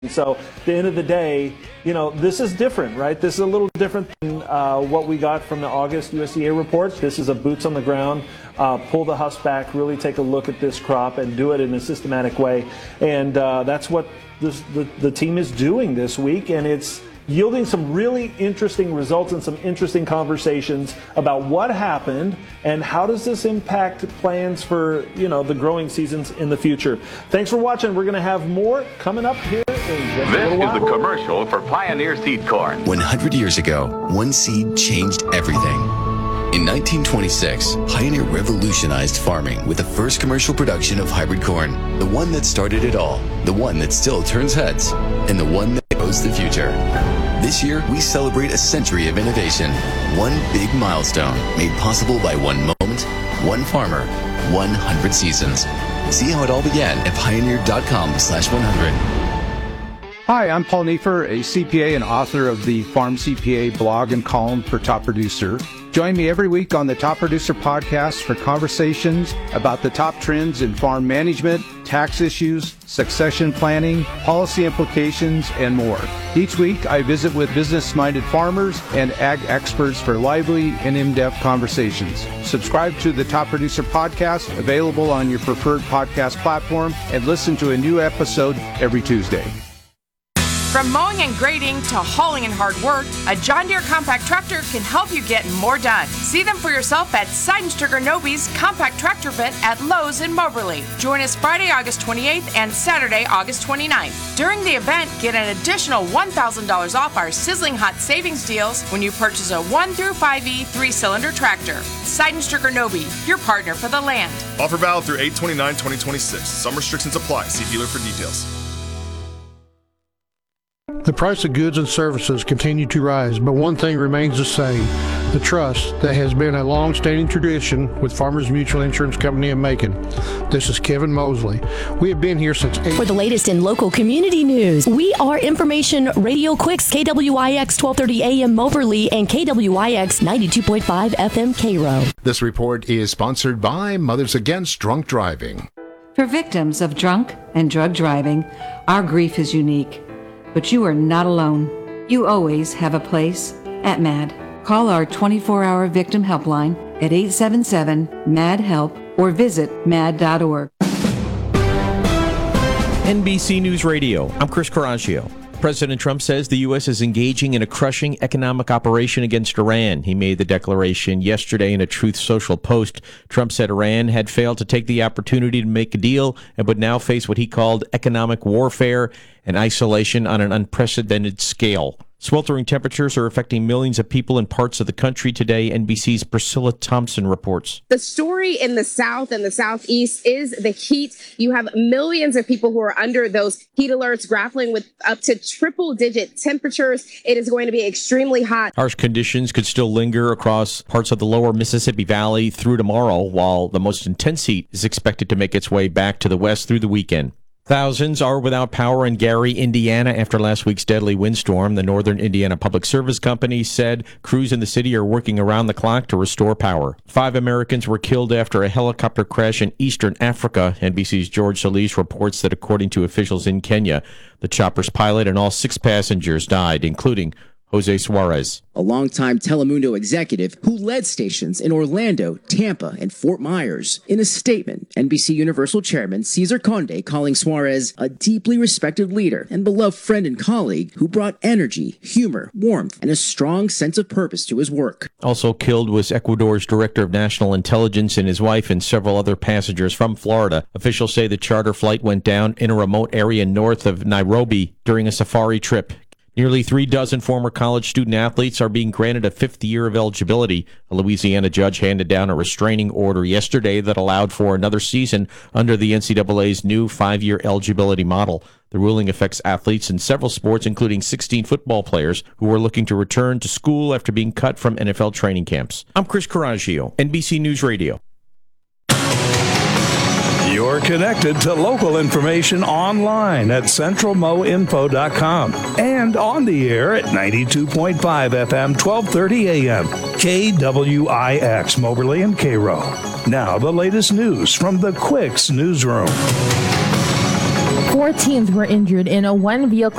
So at the end of the day, this is different, right? This is a little different than what we got from the August USDA reports. This is a boots on the ground, pull the husk back, really take a look at this crop and do it in a systematic way. And that's what the team is doing this week, and it's yielding some really interesting results and some interesting conversations about what happened and how does this impact plans for, the growing seasons in the future. Thanks for watching. We're going to have more coming up here in just a little while. This is the commercial for Pioneer Seed Corn. 100 years ago, one seed changed everything. In 1926, Pioneer revolutionized farming with the first commercial production of hybrid corn, the one that started it all, the one that still turns heads, and the one that knows the future. This year, we celebrate a century of innovation, one big milestone made possible by one moment, one farmer, 100 seasons. See how it all began at pioneer.com/100. Hi, I'm Paul Neiffer, a CPA and author of the Farm CPA blog and column for Top Producer. Join me every week on the Top Producer podcast for conversations about the top trends in farm management, tax issues, succession planning, policy implications, and more. Each week, I visit with business-minded farmers and ag experts for lively and in-depth conversations. Subscribe to the Top Producer podcast, available on your preferred podcast platform, and listen to a new episode every Tuesday. From mowing and grading to hauling and hard work, a John Deere compact tractor can help you get more done. See them for yourself at Seidenstricker Nobe's compact tractor event at Lowe's in Moberly. Join us Friday, August 28th and Saturday, August 29th. During the event, get an additional $1,000 off our sizzling hot savings deals when you purchase a 1 through 5E 3-cylinder tractor. Seidenstricker Nobe, your partner for the land. Offer valid through 8/29/2026. Some restrictions apply. See dealer for details. The price of goods and services continue to rise, but one thing remains the same: the trust that has been a long-standing tradition with Farmers Mutual Insurance Company of Macon. This is Kevin Mosley. We have been here since For the latest in local community news, we are Information Radio Quicks, KWIX 1230 AM Moberly and KWIX 92.5 FM Cairo. This report is sponsored by Mothers Against Drunk Driving. For victims of drunk and drug driving, our grief is unique. But you are not alone. You always have a place at MAD. Call our 24-hour victim helpline at 877-MAD-HELP or visit mad.org. NBC News Radio, I'm Chris Coraggio. President Trump says the U.S. is engaging in a crushing economic operation against Iran. He made the declaration yesterday in a Truth Social post. Trump said Iran had failed to take the opportunity to make a deal and would now face what he called economic warfare and isolation on an unprecedented scale. Sweltering temperatures are affecting millions of people in parts of the country today. NBC's Priscilla Thompson reports. The story in the South and the Southeast is the heat. You have millions of people who are under those heat alerts, grappling with up to triple-digit temperatures. It is going to be extremely hot. Harsh conditions could still linger across parts of the lower Mississippi Valley through tomorrow, while the most intense heat is expected to make its way back to the west through the weekend. Thousands are without power in Gary, Indiana after last week's deadly windstorm. The Northern Indiana Public Service Company said crews in the city are working around the clock to restore power. 5 Americans were killed after a helicopter crash in eastern Africa. NBC's George Solis reports that according to officials in Kenya, the chopper's pilot and all 6 passengers died, including Jose Suarez, a longtime Telemundo executive who led stations in Orlando, Tampa, and Fort Myers. In a statement, NBC Universal Chairman Cesar Conde calling Suarez a deeply respected leader and beloved friend and colleague who brought energy, humor, warmth, and a strong sense of purpose to his work. Also killed was Ecuador's Director of National Intelligence and his wife and several other passengers from Florida. Officials say the charter flight went down in a remote area north of Nairobi during a safari trip. Nearly 3 dozen former college student athletes are being granted a 5th year of eligibility. A Louisiana judge handed down a restraining order yesterday that allowed for another season under the NCAA's new 5-year eligibility model. The ruling affects athletes in several sports, including 16 football players who are looking to return to school after being cut from NFL training camps. I'm Chris Coraggio, NBC News Radio. You're connected to local information online at centralmoinfo.com and on the air at 92.5 FM, 1230 AM, KWIX, Moberly and Cairo. Now the latest news from the Quicks Newsroom. 4 teens were injured in a one-vehicle